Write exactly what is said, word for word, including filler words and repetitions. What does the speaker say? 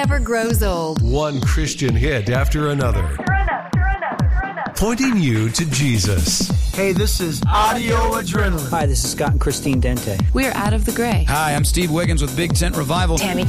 Never grows old. One Christian hit after another. Pointing you to Jesus. Hey, this is Audio Adrenaline. Hi, this is Scott and Christine Dente. We're Out of the Gray. Hi, I'm Steve Wiggins with Big Tent Revival. Tammy